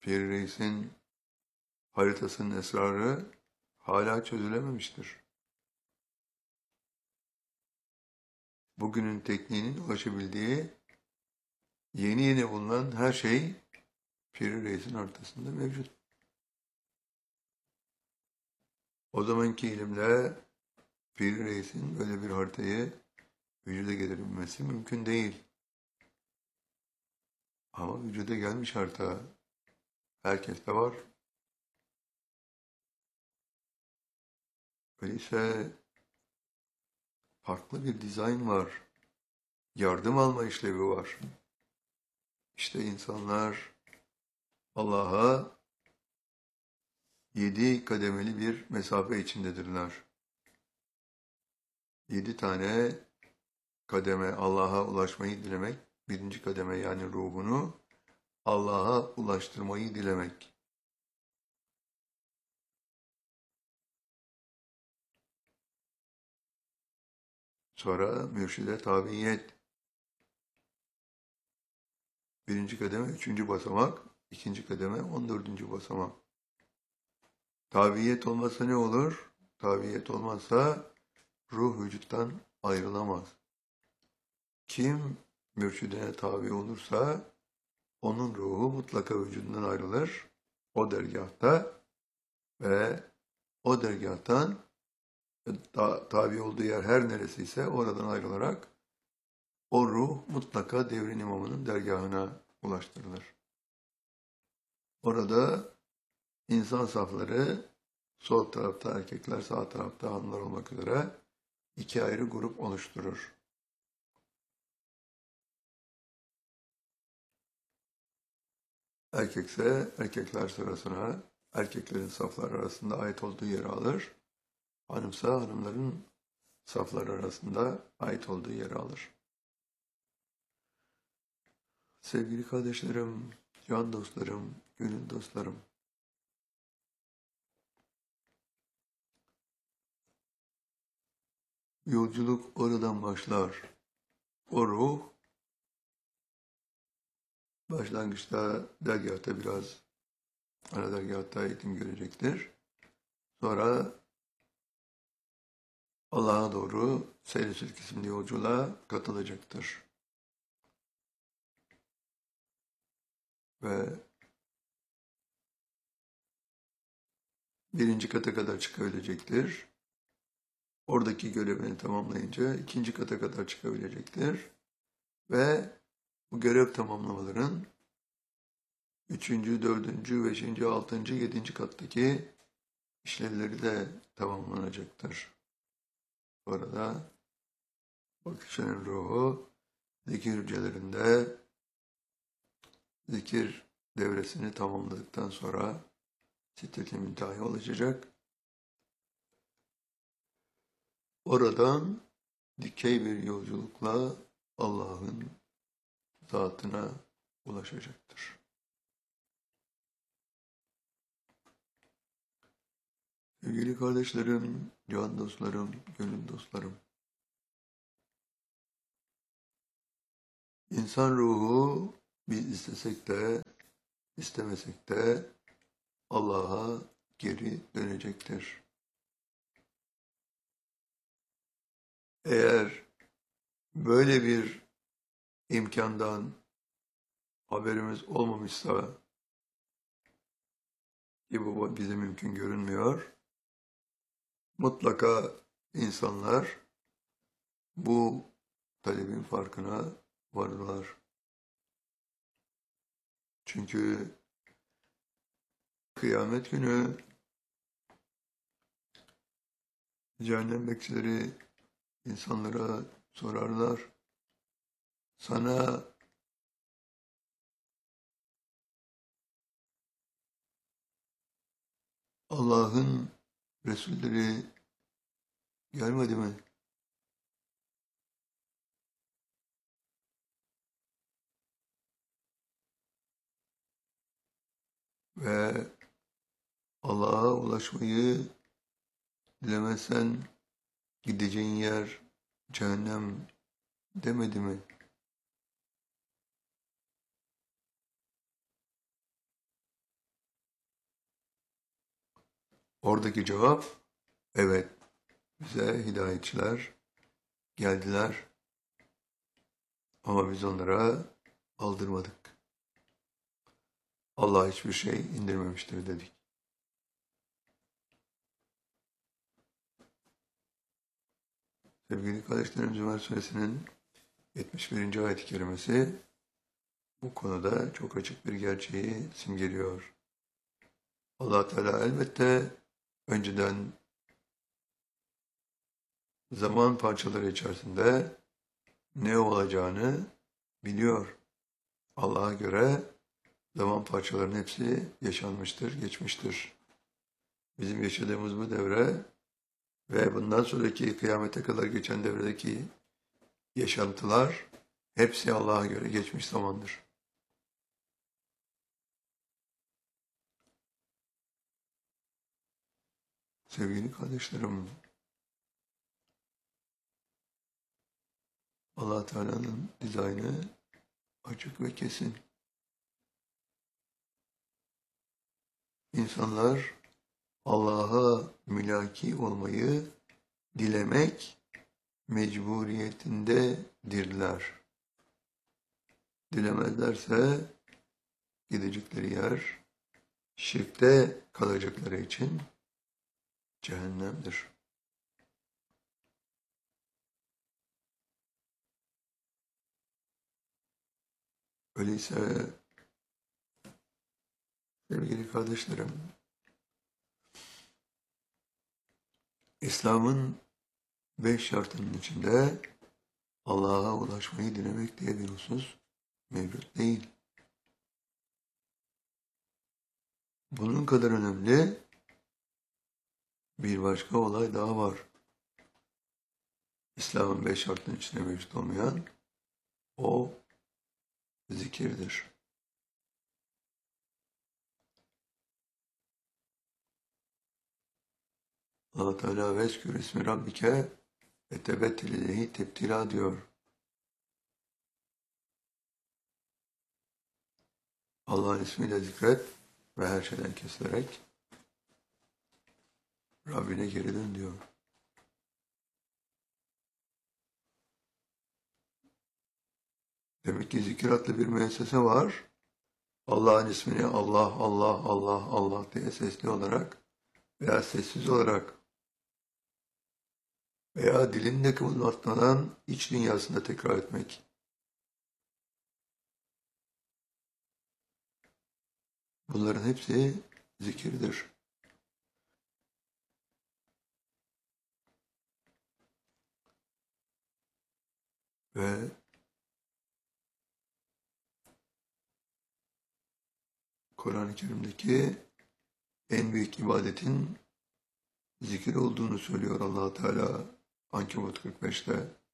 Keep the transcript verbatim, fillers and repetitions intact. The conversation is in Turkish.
Pir Reis'in haritasının esrarı hala çözülememiştir. Bugünün tekniğinin ulaşabildiği yeni yeni bulunan her şey Pir Reis'in haritasında mevcut. O zamanki ilimle Pir Reis'in böyle bir haritayı vücuda getirebilmesi mümkün değil. Ama vücuda gelmiş harita. Herkeste var. Öyleyse farklı bir dizayn var. Yardım alma işlevi var. İşte insanlar Allah'a yedi kademeli bir mesafe içindedirler. Yedi tane kademe Allah'a ulaşmayı dilemek. Birinci kademe yani ruhunu Allah'a ulaştırmayı dilemek. Sonra mürşide tabiyet. Birinci kademe üçüncü basamak, ikinci kademe on dördüncü basamak. Tabiyet olmazsa ne olur? Tabiyet olmazsa ruh vücuttan ayrılamaz. Kim mürşidine tabi olursa onun ruhu mutlaka vücudundan ayrılır. O dergâhta ve o dergâhtan ta, tabi olduğu yer her neresiyse oradan ayrılarak o ruh mutlaka devrin imamının dergahına ulaştırılır. Orada insan safları sol tarafta erkekler, sağ tarafta hanımlar olmak üzere iki ayrı grup oluşturur. Erkekse erkekler sırasına erkeklerin saflar arasında ait olduğu yeri alır. Hanımsa hanımların saflar arasında ait olduğu yeri alır. Sevgili kardeşlerim, can dostlarım, gönül dostlarım. Yolculuk oradan başlar. O ruh başlangıçta dergâhta biraz ana dergâhta eğitim görecektir. Sonra Allah'a doğru seyr-i sülk isimli yolculuğa katılacaktır. Ve birinci kata kadar çıkabilecektir. Oradaki görevini tamamlayınca ikinci kata kadar çıkabilecektir. Ve bu görev tamamlamaların üçüncü, dördüncü, beşinci, altıncı, yedinci kattaki işlevleri de tamamlanacaktır. Bu arada o kişinin ruhu zikir hücrelerinde zikir devresini tamamladıktan sonra Sidret-i Münteha'ya ulaşacak. Oradan dikey bir yolculukla Allah'ın zatına ulaşacaktır. Sevgili kardeşlerim, can dostlarım, gönül dostlarım. İnsan ruhu biz istesek de istemesek de Allah'a geri dönecektir. Eğer böyle bir imkandan haberimiz olmamışsa ki bu bize mümkün görünmüyor, mutlaka insanlar bu talebin farkına varırlar. Çünkü kıyamet günü cehennem bekçileri insanlara sorarlar. Sana Allah'ın Resulleri gelmedi mi? Ve Allah'a ulaşmayı dilemezsen gideceğin yer cehennem demedi mi? Oradaki cevap, evet, bize hidayetçiler geldiler ama biz onlara aldırmadık. Allah hiçbir şey indirmemiştir dedik. Sevgili kardeşlerim, Zümer Suresinin yetmiş birinci ayet-i kerimesi bu konuda çok açık bir gerçeği simgeliyor. Allah Teala elbette önceden zaman parçaları içerisinde ne olacağını biliyor. Allah'a göre zaman parçalarının hepsi yaşanmıştır, geçmiştir. Bizim yaşadığımız bu devre ve bundan sonraki kıyamete kadar geçen devredeki yaşantılar hepsi Allah'a göre geçmiş zamandır. Sevgili kardeşlerim, Allah Teala'nın dizaynı açık ve kesin. İnsanlar Allah'a mülaki olmayı dilemek mecburiyetindedirler. Dilemezlerse gidecekleri yer şirkte kalacakları için cehennemdir. Öyleyse sevgili kardeşlerim, İslam'ın beş şartının içinde Allah'a ulaşmayı dilemek diye bir husus mevcut değil. Bunun kadar önemli bir başka olay daha var. İslam'ın beş şartının içinde mevcut olmayan o zikirdir. Allah Teala veskür ismi Rabbike ve tebettel ileyhi tebtila diyor. Allah'ın ismiyle zikret ve her şeyden kesilerek Rabbine geri dön diyor. Demek ki zikir adlı bir müessese var. Allah'ın ismini Allah, Allah, Allah, Allah diye sesli olarak veya sessiz olarak veya dilinde kımıldatmadan iç dünyasında tekrar etmek. Bunların hepsi zikirdir. Ve Kur'an-ı Kerim'deki en büyük ibadetin zikir olduğunu söylüyor Allah Teala Ankebut kırk beşte.